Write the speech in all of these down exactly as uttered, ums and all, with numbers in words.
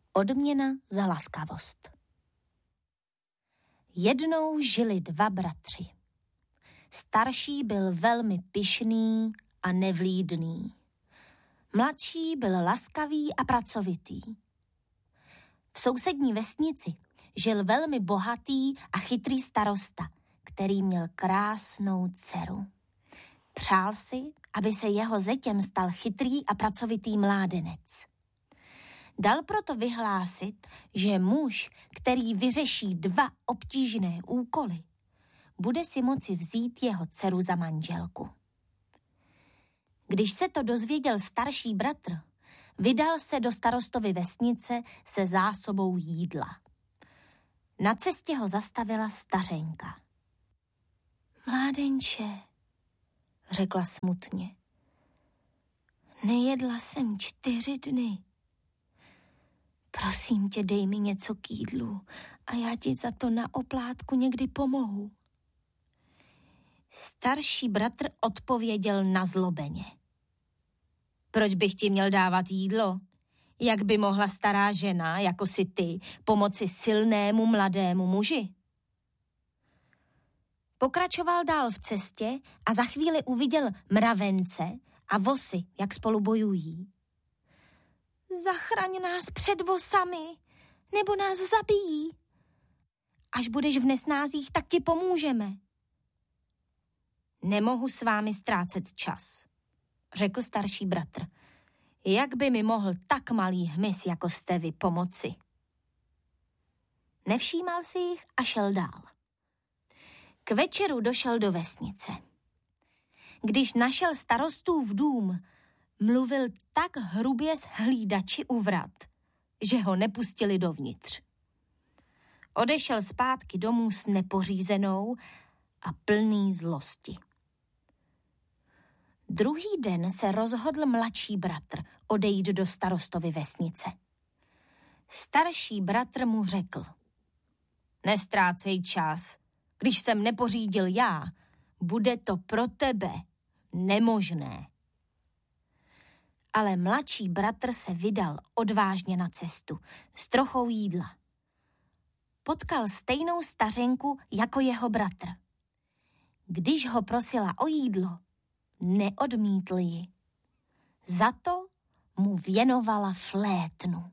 Odměna za laskavost. Jednou žili dva bratři. Starší byl velmi pyšný a nevlídný. Mladší byl laskavý a pracovitý. V sousední vesnici žil velmi bohatý a chytrý starosta, který měl krásnou dceru. Přál si, aby se jeho zetěm stal chytrý a pracovitý mládenec. Dal proto vyhlásit, že muž, který vyřeší dva obtížné úkoly, bude si moci vzít jeho dceru za manželku. Když se to dozvěděl starší bratr, vydal se do starostovy vesnice se zásobou jídla. Na cestě ho zastavila stařenka. Mládenče, řekla smutně, nejedla jsem čtyři dny. Prosím tě, dej mi něco k jídlu a já ti za to na oplátku někdy pomohu. Starší bratr odpověděl nazlobeně. Proč bych ti měl dávat jídlo? Jak by mohla stará žena, jako si ty, pomoci silnému mladému muži? Pokračoval dál v cestě a za chvíli uviděl mravence a vosy, jak spolu bojují. Zachraň nás před vosami, nebo nás zabijí. Až budeš v nesnázích, tak ti pomůžeme. Nemohu s vámi ztrácet čas, řekl starší bratr. Jak by mi mohl tak malý hmyz, jako jste vy, pomoci? Nevšímal si jich a šel dál. K večeru došel do vesnice. Když našel starostův dům, mluvil tak hrubě s hlídači u vrat, že ho nepustili dovnitř. Odešel zpátky domů s nepořízenou a plný zlosti. Druhý den se rozhodl mladší bratr odejít do starostovy vesnice. Starší bratr mu řekl: Nestrácej čas, když jsem nepořídil já, bude to pro tebe nemožné. Ale mladší bratr se vydal odvážně na cestu s trochou jídla. Potkal stejnou stařenku jako jeho bratr. Když ho prosila o jídlo, neodmítl ji. Za to mu věnovala flétnu.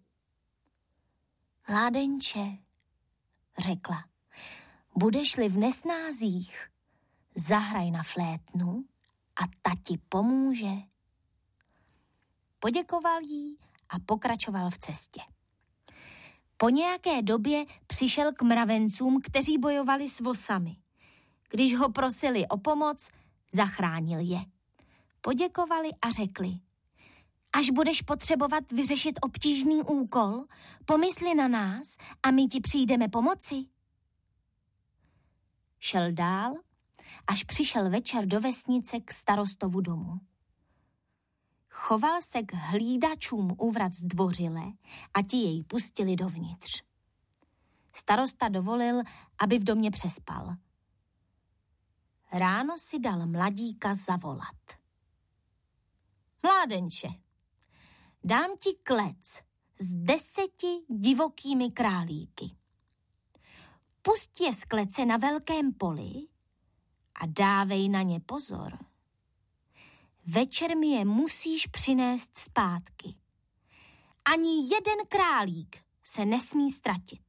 Mládenče, řekla, budeš-li v nesnázích, zahraj na flétnu a ta ti pomůže. Poděkoval jí a pokračoval v cestě. Po nějaké době přišel k mravencům, kteří bojovali s vosami. Když ho prosili o pomoc, zachránil je. Poděkovali a řekli: Až budeš potřebovat vyřešit obtížný úkol, pomysli na nás a my ti přijdeme pomoci. Šel dál, až přišel večer do vesnice k starostovu domu. Choval se k hlídačům u vrat zdvořile a ti jej pustili dovnitř. Starosta dovolil, aby v domě přespal. Ráno si dal mladíka zavolat. Mládenče, dám ti klec s deseti divokými králíky. Pust je z klece na velkém poli a dávej na ně pozor. Večer mi je musíš přinést zpátky. Ani jeden králík se nesmí ztratit.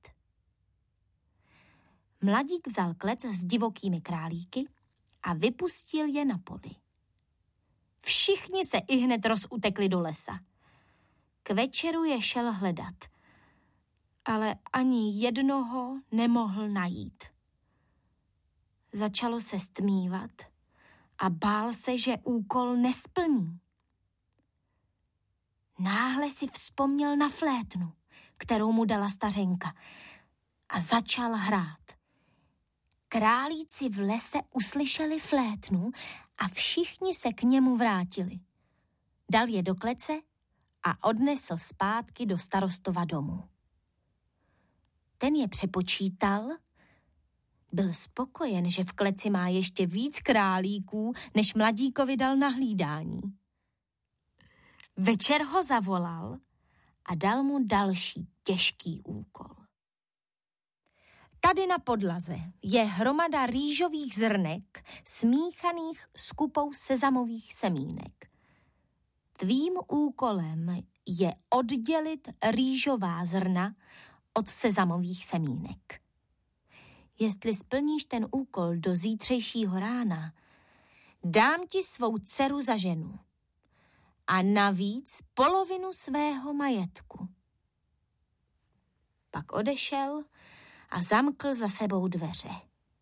Mladík vzal klec s divokými králíky a vypustil je na poli. Všichni se ihned rozutekli do lesa. K večeru je šel hledat, ale ani jednoho nemohl najít. Začalo se stmívat a bál se, že úkol nesplní. Náhle si vzpomněl na flétnu, kterou mu dala stařenka, a začal hrát. Králíci v lese uslyšeli flétnu a všichni se k němu vrátili. Dal je do klece a odnesl zpátky do starostova domu. Ten je přepočítal, byl spokojen, že v kleci má ještě víc králíků, než mladíkovi dal na hlídání. Večer ho zavolal a dal mu další těžký úkol. Tady na podlaze je hromada rýžových zrnek smíchaných s kupou sezamových semínek. Tvým úkolem je oddělit rýžová zrna od sezamových semínek. Jestli splníš ten úkol do zítřejšího rána, dám ti svou dceru za ženu a navíc polovinu svého majetku. Pak odešel a zamkl za sebou dveře.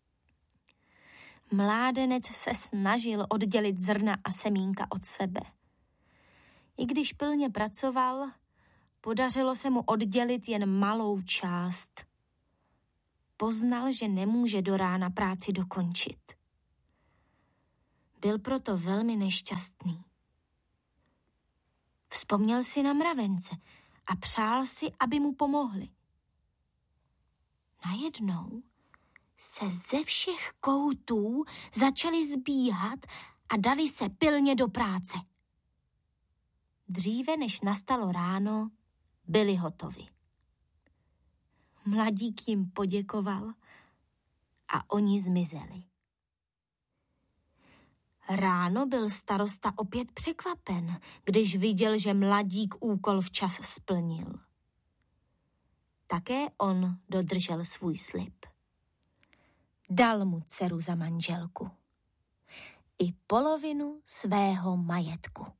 Mládenec se snažil oddělit zrna a semínka od sebe. I když pilně pracoval, podařilo se mu oddělit jen malou část. Poznal, že nemůže do rána práci dokončit. Byl proto velmi nešťastný. Vzpomněl si na mravence a přál si, aby mu pomohli. Najednou se ze všech koutů začali zbíhat a dali se pilně do práce. Dříve, než nastalo ráno, byli hotovi. Mladík jim poděkoval a oni zmizeli. Ráno byl starosta opět překvapen, když viděl, že mladík úkol včas splnil. Také on dodržel svůj slib. Dal mu dceru za manželku i polovinu svého majetku.